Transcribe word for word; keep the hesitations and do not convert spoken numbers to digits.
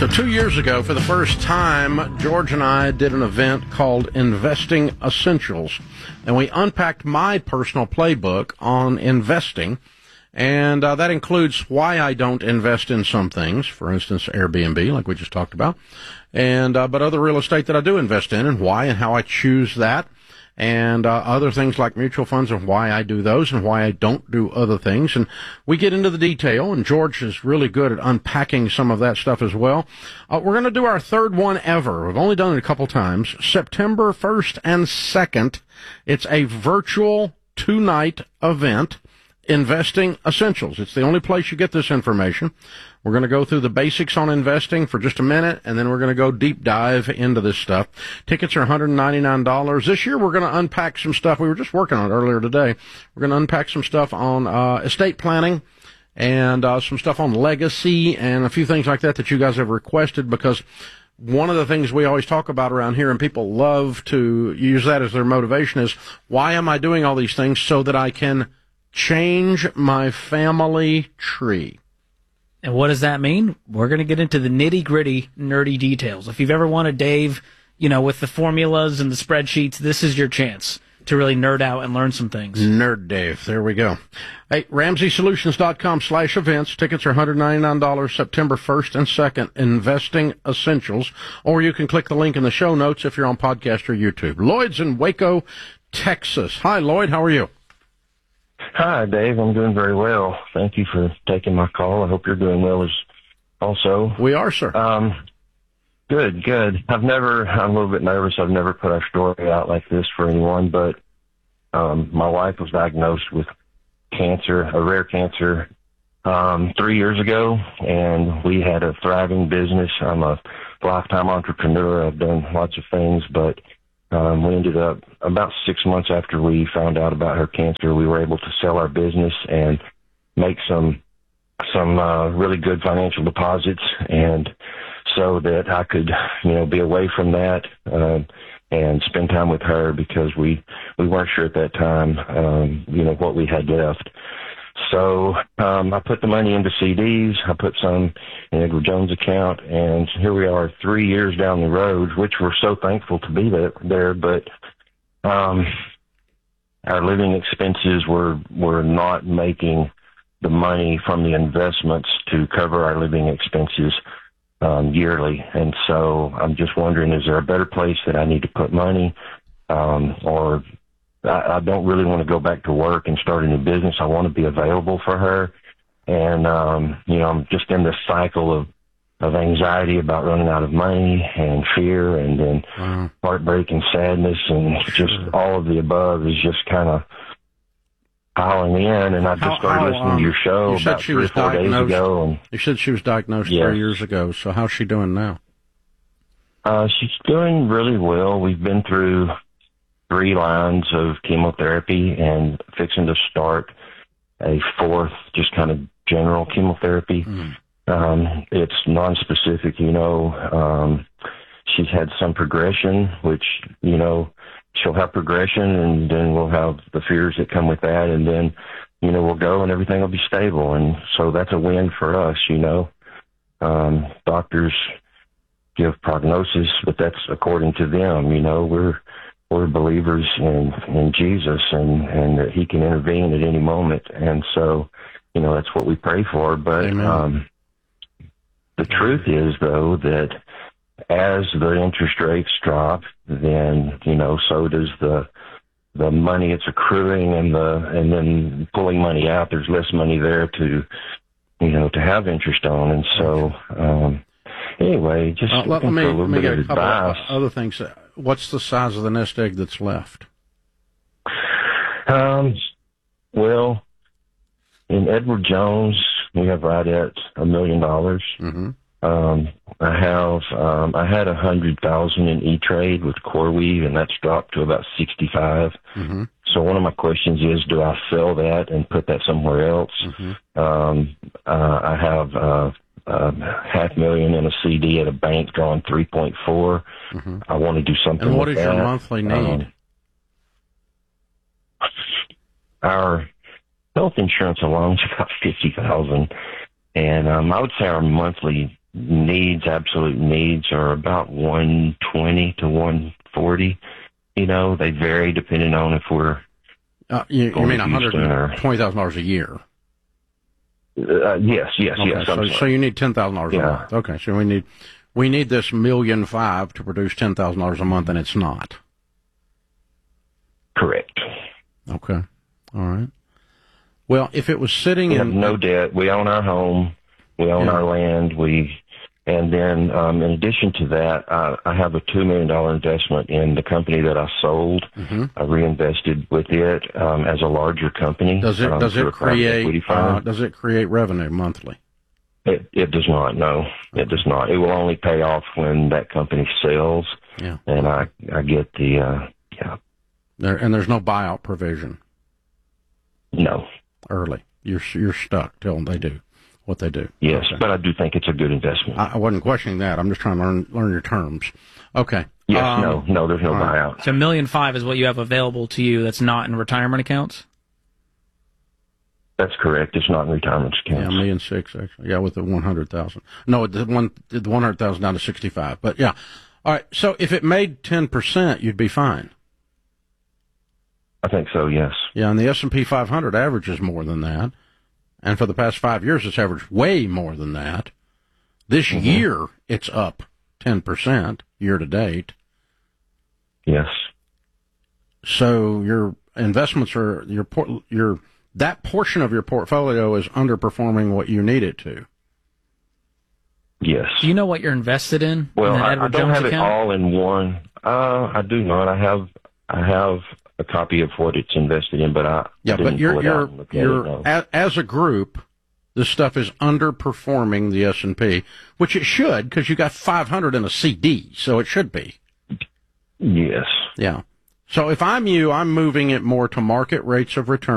So two years ago, for the first time, George and I did an event called Investing Essentials, and we unpacked my personal playbook on investing, and uh, that includes why I don't invest in some things, for instance, Airbnb, like we just talked about, and uh, but other real estate that I do invest in, and why and how I choose that, and uh, other things like mutual funds and why I do those and why I don't do other things. And we get into the detail, and George is really good at unpacking some of that stuff as well. Uh, we're going to do our third one ever. We've only done it a couple times. September first and second. It's a virtual two-night event, Investing Essentials. It's the only place you get this information. We're going to go through the basics on investing for just a minute, and then we're going to go deep dive into this stuff. Tickets are one hundred ninety-nine dollars. This year we're going to unpack some stuff. We were just working on it earlier today. We're going to unpack some stuff on uh, estate planning and uh, some stuff on legacy and a few things like that that you guys have requested, because one of the things we always talk about around here, and people love to use that as their motivation, is why am I doing all these things? So that I can change my family tree. And what does that mean? We're going to get into the nitty-gritty, nerdy details. If you've ever wanted Dave, you know, with the formulas and the spreadsheets, this is your chance to really nerd out and learn some things. Nerd Dave. There we go. Hey, Ramsey Solutions dot com slash events. Tickets are one hundred ninety-nine dollars September first and second, Investing Essentials. Or you can click the link in the show notes if you're on podcast or YouTube. Lloyd's in Waco, Texas. Hi, Lloyd. How are you? Hi, Dave. I'm doing very well. Thank you for taking my call. I hope you're doing well as also. We are, sir. Um, good, good. I've never, I'm a little bit nervous. I've never put our story out like this for anyone, but um, my wife was diagnosed with cancer, a rare cancer, um, three years ago, and we had a thriving business. I'm a lifetime entrepreneur. I've done lots of things, but Um, we ended up about six months after we found out about her cancer, we were able to sell our business and make some, some, uh, really good financial deposits. And so that I could, you know, be away from that, uh, and spend time with her, because we, we weren't sure at that time, um, you know, what we had left. So, um, I put the money into C Ds. I put some in Edward Jones' account, and here we are three years down the road, which we're so thankful to be there, there but, um, our living expenses were, were not making the money from the investments to cover our living expenses, um, yearly. And so I'm just wondering, is there a better place that I need to put money? Um, or, I, I don't really want to go back to work and start a new business. I want to be available for her. And, um, you know, I'm just in this cycle of, of anxiety about running out of money and fear, and then wow. heartbreak and sadness, and just all of the above is just kind of piling in. And I just how, started how, listening um, to your show you about three or four days ago. And you said she was diagnosed yes. three years ago. So how's she doing now? Uh, she's doing really well. We've been through three lines of chemotherapy and fixing to start a fourth, just kind of general chemotherapy. Mm. Um, it's non-specific, you know. Um, she's had some progression, which, you know, she'll have progression, and then we'll have the fears that come with that, and then, you know, we'll go and everything will be stable. And so that's a win for us, you know. Um, doctors give prognosis, but that's according to them, you know. We're We're believers in, in Jesus, and, and that he can intervene at any moment. And so, you know, that's what we pray for. But um, the truth is, though, that as the interest rates drop, then, you know, so does the the money it's accruing, and the and then pulling money out. There's less money there to, you know, to have interest on. And so, um, anyway, just uh, let, let me, for a little let me bit get of a couple advice. of other things. What's the size of the nest egg that's left? Um, well, in Edward Jones, we have right at a million dollars. Mm-hmm. Um, I have, um, I had a hundred thousand in E-Trade with CoreWeave, and that's dropped to about sixty-five. Mm-hmm. So one of my questions is, do I sell that and put that somewhere else? Mm-hmm. Um, uh, I have, uh, uh, half million in a C D at a bank drawing three point four. Mm-hmm. I want to do something And what with is that. your monthly need? Um, our health insurance alone is about fifty thousand, and um, I would say our monthly needs, absolute needs, are about one twenty to one forty. You know, they vary depending on if we're. Uh, you, you mean one hundred twenty thousand dollars a year? Uh, yes, yes, okay, yes. So, so you need ten thousand dollars yeah. a month. Okay, so we need we need this million five to produce ten thousand dollars a month, and it's not. Correct. Okay, all right. Well, if it was sitting we in have no debt, we own our home, we own yeah. our land, we. And then, um, in addition to that, I, I have a two million dollar investment in the company that I sold. Mm-hmm. I reinvested with it um, as a larger company. Does it um, does it create uh, does does it create revenue monthly? It, it does not. No, it does not. It will only pay off when that company sells. Yeah, and I I get the uh, yeah. There and there's no buyout provision. No. Early, you're you're stuck till they do what they do. Yes, okay. But I do think it's a good investment. I, I wasn't questioning that. I'm just trying to learn learn your terms. Okay. Yes, um, no, no, there's no buyout. Right. So a million five is what you have available to you that's not in retirement accounts? That's correct. It's not in retirement accounts. Yeah, a million six, actually. Yeah, with the one hundred thousand. No, the one, the one hundred thousand down to sixty-five. But yeah. All right. So if it made ten percent, you'd be fine. I think so, yes. Yeah, and the S and P five hundred averages more than that. And for the past five years, it's averaged way more than that. This mm-hmm. year, it's up ten percent year to date. Yes. So your investments are, your your that portion of your portfolio is underperforming what you need it to. Yes. Do you know what you're invested in? Well, in I, Edward I don't Jones have account? it all in one. Uh, I do not. I have I have a copy of what it's invested in, but I yeah, didn't but you're pull it you're out and look at you're it, no. as, as a group, this stuff is underperforming the S and P, which it should because you got five hundred in a C D, so it should be. Yes. Yeah. So if I'm you, I'm moving it more to market rates of return.